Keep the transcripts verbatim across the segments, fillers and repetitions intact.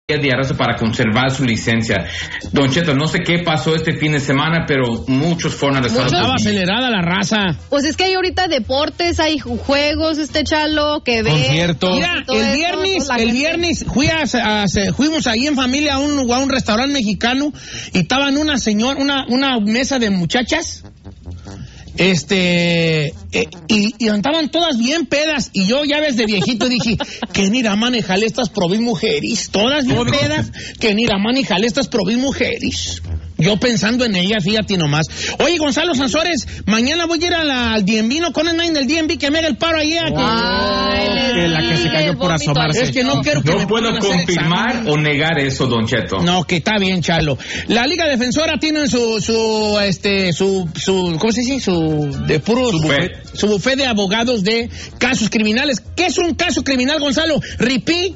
de arresto para conservar su licencia. Don Cheto, no sé qué pasó este fin de semana, pero muchos fueron arrestados. Estaba acelerada la raza. Pues es que hay ahorita deportes, hay juegos, este Chalo, que ve. Concierto. Mira, el viernes, eso, el gente... viernes fui a, a, a, fuimos ahí en familia a un, a un restaurante mexicano y estaban una señora, una, una mesa de muchachas. Este, eh, y, y andaban todas bien pedas, y yo ya ves de viejito dije, ¿quién irá a manejar estas probis mujeres? Todas bien pedas, ¿quién irá a manejar estas probis mujeres? Yo pensando en ella, fíjate nomás. Oye, Gonzalo Sansores, mañana voy a ir a la, al D M V, ¿no? Con el nine del D M V, que me haga el paro ahí. A que... Ay, que la que se cayó por asomarse. Es que no quiero que No me puedo confirmar o negar eso, Don Cheto. No, que está bien, Chalo. La Liga Defensora tiene su, su, este, su, su, ¿cómo se dice? Su, de puro... Su buffet. Su buffet de abogados de casos criminales. ¿Qué es un caso criminal, Gonzalo? ¿Ripi?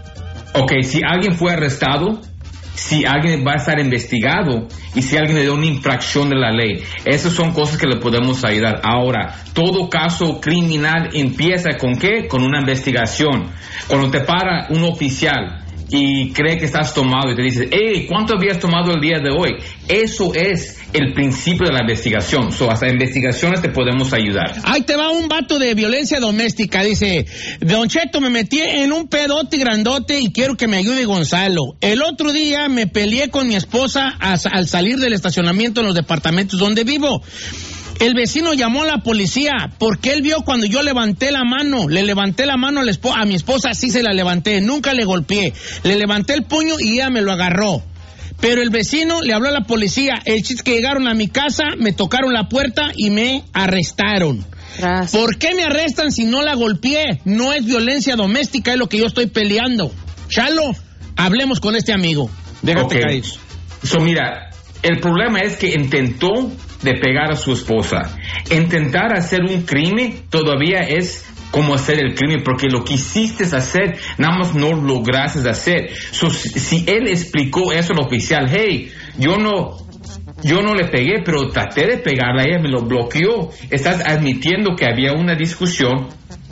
Ok, si alguien fue arrestado, si alguien va a estar investigado y si alguien le dio una infracción de la ley. Esas son cosas que le podemos ayudar. Ahora, todo caso criminal empieza ¿con qué? Con una investigación. Cuando te para un oficial y cree que estás tomado y te dice, hey, ¿cuánto habías tomado el día de hoy? Eso es el principio de la investigación. So, hasta investigaciones te podemos ayudar. Ahí te va un vato de violencia doméstica. Dice, Don Cheto, me metí en un pedote grandote y quiero que me ayude Gonzalo. El otro día me peleé con mi esposa a, al salir del estacionamiento en los departamentos donde vivo. El vecino llamó a la policía porque él vio cuando yo levanté la mano. Le levanté la mano a, la esp- a mi esposa, sí se la levanté, nunca le golpeé. Le levanté el puño y ella me lo agarró. Pero el vecino le habló a la policía. El chiste es que llegaron a mi casa, me tocaron la puerta y me arrestaron. Gracias. ¿Por qué me arrestan si no la golpeé? No es violencia doméstica, es lo que yo estoy peleando. Chalo, hablemos con este amigo. Déjate okay. caer. So, mira, el problema es que intentó de pegar a su esposa. Intentar hacer un crimen todavía es como hacer el crimen, porque lo que hiciste hacer, nada más no lograste hacer. So, si él explicó eso al oficial, hey, yo no, yo no le pegué, pero traté de pegarla, ella me lo bloqueó. Estás admitiendo que había una discusión,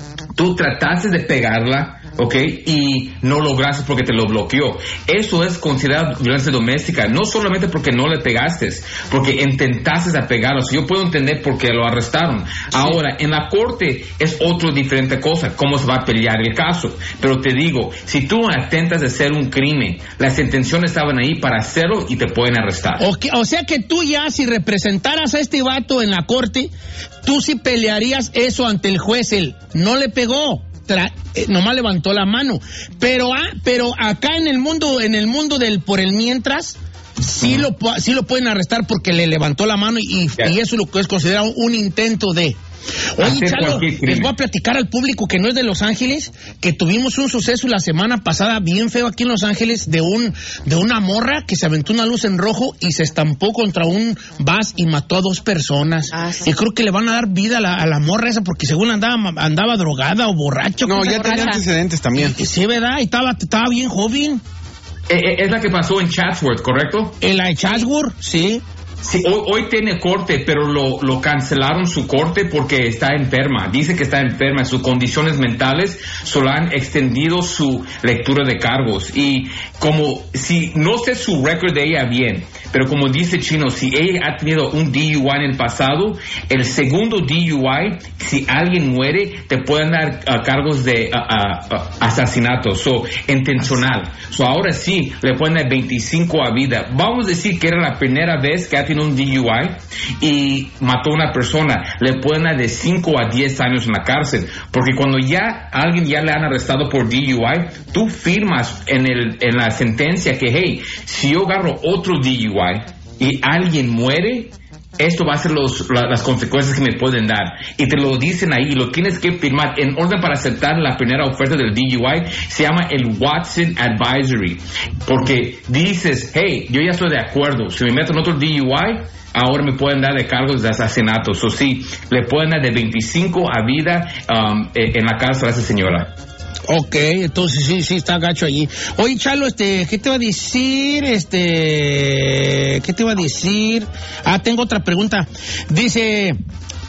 tú trataste de pegarla, ¿ok? Y no lograste porque te lo bloqueó. Eso es considerado violencia doméstica, no solamente porque no le pegaste, porque intentaste a pegarlo. Yo puedo entender por qué lo arrestaron. Sí. Ahora, en la corte es otra diferente cosa, cómo se va a pelear el caso. Pero te digo, si tú intentas hacer un crimen, las intenciones estaban ahí para hacerlo y te pueden arrestar. Okay, o sea que tú ya, si representaras a este vato en la corte, tú sí pelearías eso ante el juez. Él no le pegó. Tra- eh, nomás levantó la mano, pero ah, pero acá en el mundo, en el mundo del por el mientras, sí uh-huh. lo sí lo pueden arrestar porque le levantó la mano y, yeah. y eso es lo que es considerado un intento de. Oye, Chalo, les voy a platicar al público que no es de Los Ángeles, que tuvimos un suceso la semana pasada bien feo aquí en Los Ángeles de un de una morra que se aventó una luz en rojo y se estampó contra un bus y mató a dos personas. Ah, sí. Y creo que le van a dar vida a la, a la morra esa porque según andaba andaba drogada o borracho. No, ya tenía antecedentes también. Y, sí, ¿verdad? Y estaba, estaba bien joven. Eh, es la que pasó en Chatsworth, ¿correcto? En la de Chatsworth, sí. Sí, hoy, hoy tiene corte, pero lo, lo cancelaron su corte porque está enferma. Dice que está enferma, sus condiciones mentales solo han extendido su lectura de cargos. Y como, si no sé su récord de ella bien, pero como dice Chino, si ella ha tenido un D U I en el pasado, el segundo D U I, si alguien muere, te pueden dar uh, cargos de uh, uh, uh, asesinato, so, intencional. So, ahora sí, le pueden dar veinticinco a vida. Vamos a decir que era la primera vez que ha tenido un D U I y mató a una persona, le pueden dar de cinco a diez años en la cárcel, porque cuando ya alguien ya le han arrestado por D U I, tú firmas en, el, en la sentencia que, hey, si yo agarro otro D U I y alguien muere, esto va a ser los, la, las consecuencias que me pueden dar. Y te lo dicen ahí, lo tienes que firmar en orden para aceptar la primera oferta del D U I. Se llama el Watson Advisory. Porque dices, hey, yo ya estoy de acuerdo. Si me meto en otro D U I, ahora me pueden dar de cargos de asesinato. O sí, le pueden dar de veinticinco a vida um, en la cárcel a esa señora. Ok, entonces sí, sí está gacho allí. Oye, Chalo, este, ¿qué te va a decir? Este, ¿qué te va a decir? Ah, tengo otra pregunta. Dice,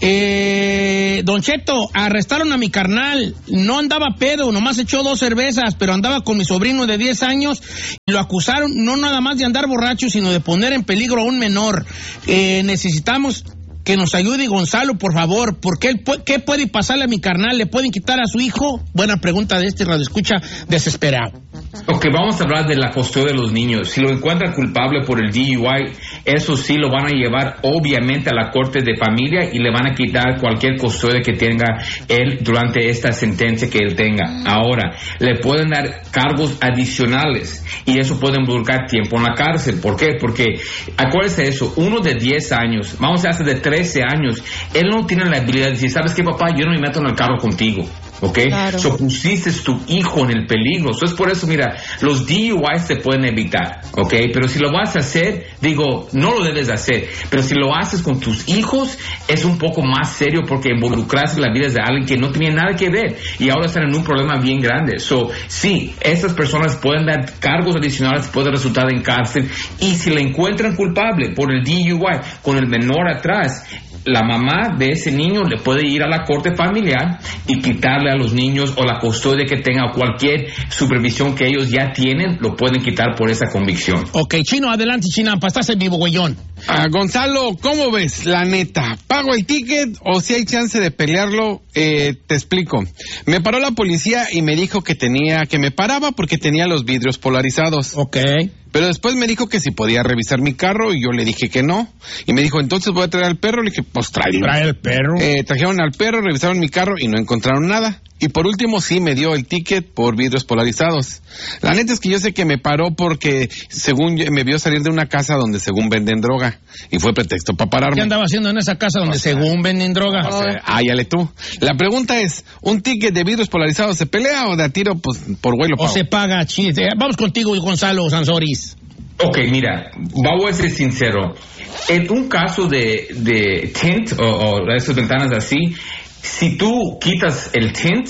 Eh, Don Cheto, arrestaron a mi carnal. No andaba pedo, nomás echó dos cervezas, pero andaba con mi sobrino de diez años. Lo acusaron no nada más de andar borracho, sino de poner en peligro a un menor. Eh, necesitamos que nos ayude Gonzalo, por favor, porque él, ¿qué puede pasarle a mi carnal? ¿Le pueden quitar a su hijo? Buena pregunta de este radioescucha desesperado. Ok, vamos a hablar de la custodia de los niños. Si lo encuentran culpable por el D U I, eso sí lo van a llevar obviamente a la corte de familia y le van a quitar cualquier custodia que tenga él durante esta sentencia que él tenga. Ahora, le pueden dar cargos adicionales y eso puede involucrar tiempo en la cárcel. ¿Por qué? Porque, acuérdese de eso, uno de diez años, vamos a hacer de trece años, él no tiene la habilidad de decir, ¿sabes qué, papá? Yo no me meto en el carro contigo. ¿Ok? Claro. So, pusiste tu hijo en el peligro. So, es por eso, mira, los D U Is se pueden evitar. ¿Ok? Pero si lo vas a hacer, digo, no lo debes hacer. Pero si lo haces con tus hijos, es un poco más serio porque involucras la vida de alguien que no tenía nada que ver y ahora están en un problema bien grande. So, sí, estas personas pueden dar cargos adicionales, puede resultar en cárcel y si le encuentran culpable por el D U I con el menor atrás, la mamá de ese niño le puede ir a la corte familiar y quitarle a los niños o la custodia que tenga o cualquier supervisión que ellos ya tienen, lo pueden quitar por esa convicción. Ok, Chino, adelante, Chinampa, estás en vivo, güeyón. Ah, Gonzalo, ¿cómo ves? La neta, ¿pago el ticket o si hay chance de pelearlo? Eh, te explico. Me paró la policía y me dijo que tenía, que me paraba porque tenía los vidrios polarizados. Ok. Pero después me dijo que si podía revisar mi carro y yo le dije que no. Y me dijo, entonces voy a traer al perro. Le dije, pues tráelo. Trae el perro. Eh, trajeron al perro, revisaron mi carro y no encontraron nada. Y por último sí me dio el ticket por vidrios polarizados. La neta es que yo sé que me paró porque según yo, me vio salir de una casa donde según venden droga. Y fue pretexto para pararme. ¿Qué andaba haciendo en esa casa donde o sea, según venden droga? O sea, áyale tú. La pregunta es, ¿un ticket de vidrios polarizados se pelea o de a tiro pues por güey lo pago? O se paga, chiste. Vamos contigo, Gonzalo Sanzoris. Ok, mira, vamos a ser sincero. En un caso de, de tint o, o esas ventanas así, si tú quitas el tint,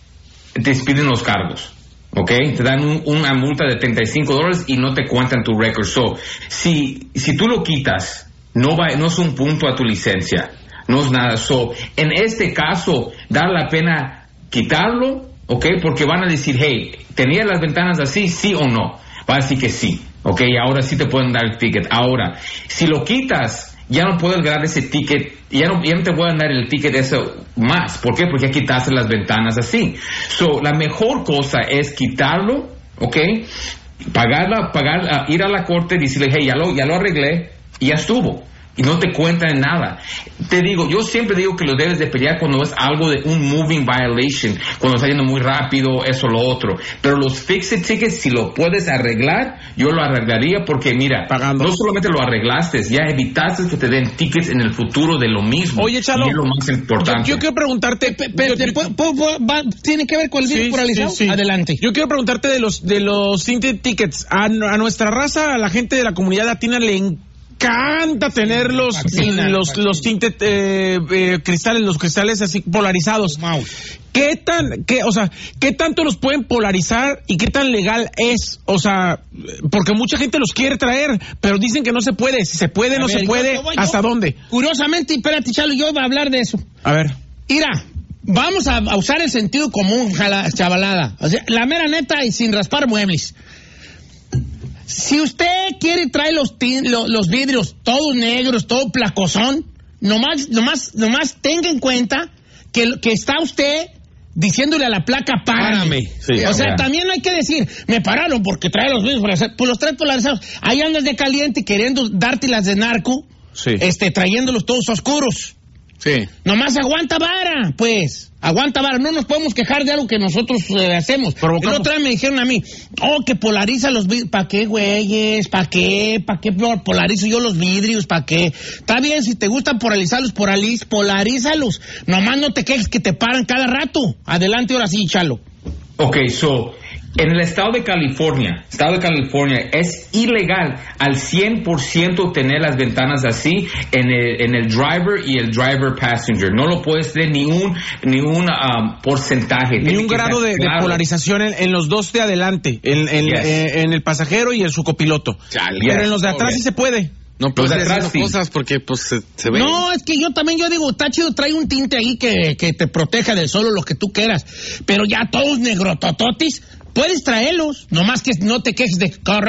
te despiden los cargos. ¿Ok? Te dan un, una multa de treinta y cinco dólares y no te cuentan tu record. So, si, si tú lo quitas, no va, no es un punto a tu licencia. No es nada. So, en este caso, da la pena quitarlo, ¿ok? Porque van a decir, hey, ¿tenía las ventanas así, sí o no? Va a decir que sí. Ok, ahora sí te pueden dar el ticket. Ahora, si lo quitas, ya no puedes ganar ese ticket, ya no, ya no te pueden dar el ticket eso más. ¿Por qué? Porque ya quitaste las ventanas así. So, la mejor cosa es quitarlo, ok, pagarla, pagar, uh, ir a la corte y decirle, hey, ya lo, ya lo arreglé y ya estuvo. Y no te cuentan nada. Te digo, yo siempre digo que lo debes de pelear cuando es algo de un moving violation, cuando está yendo muy rápido, eso, lo otro. Pero los fixed tickets, si lo puedes arreglar, yo lo arreglaría porque, mira, pagando. No solamente lo arreglaste, ya evitaste que te den tickets en el futuro de lo mismo. Oye, Chalo, y es lo más importante. Yo, yo quiero preguntarte, pe, pe, yo, yo, ¿puedo, puedo, va, ¿tiene que ver con el sí, virus polarizado? Sí, sí. Adelante. Yo quiero preguntarte de los de los tinted tickets. A, a nuestra raza, a la gente de la comunidad latina le encanta encanta tener los Vaccina, los vaccina. los tintes eh, eh, cristales, los cristales así polarizados. ¿Qué tan, qué, o sea, qué tanto los pueden polarizar y qué tan legal es? O sea, porque mucha gente los quiere traer, pero dicen que no se puede. Si se puede, a no ver, se puede. Yo, yo, ¿Hasta yo, dónde? Curiosamente, espérate, Chalo, yo iba a hablar de eso. A ver. Mira, vamos a, a usar el sentido común, jala, chavalada. O sea, la mera neta y sin raspar muebles. Si usted quiere traer los, los, los vidrios todos negros, todo placosón, nomás, nomás, nomás tenga en cuenta que, que está usted diciéndole a la placa, párame. Sí, o sea, yeah. También no hay que decir, me pararon porque trae los vidrios polarizados. Pues los trae polarizados. Ahí andas de caliente queriendo darte las de narco, sí. este, trayéndolos todos oscuros. Sí. Nomás aguanta vara, pues. Aguanta vara. No nos podemos quejar de algo que nosotros eh, hacemos. El otro día me dijeron a mí, oh, que polariza los vidrios. ¿Para qué, güeyes? ¿Para qué? ¿Para qué polarizo yo los vidrios? ¿Para qué? Está bien, si te gustan polarizarlos, polariz, polarízalos. Nomás no te quejes que te paran cada rato. Adelante, ahora sí, Chalo. Ok, so... En el estado de California, estado de California, es ilegal al cien por ciento tener las ventanas así en el, en el driver y el driver passenger. No lo puedes tener ni un, ni un um, porcentaje. Ni un grado de, claro. de polarización en, en los dos de adelante, en, en, yes. eh, en el pasajero y en su copiloto. Yes. Pero en los de atrás okay. sí se puede. No puedes Los de hacer atrás, sí. cosas porque pues se, se ve. No, es que yo también, yo digo, está chido, trae un tinte ahí que, que te proteja del sol o lo que tú quieras. Pero ya todos negrotototis, puedes traerlos. Nomás que no te quejes de correr